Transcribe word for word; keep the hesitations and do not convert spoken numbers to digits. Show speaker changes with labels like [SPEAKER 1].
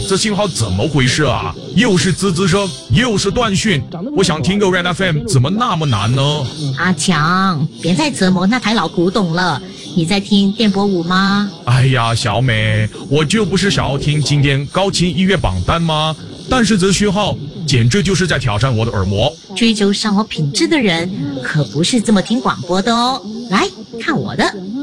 [SPEAKER 1] 这信号怎么回事啊？又是滋滋声，又是断讯，我想听个 Red F M， 怎么那么难呢？
[SPEAKER 2] 阿强，别再折磨那台老古董了。你在听电波舞吗？
[SPEAKER 1] 哎呀，小美，我就不是想要听今天高清音乐榜单吗？但是这讯号简直就是在挑战我的耳膜。
[SPEAKER 2] 追求生活品质的人可不是这么听广播的哦。来看我的。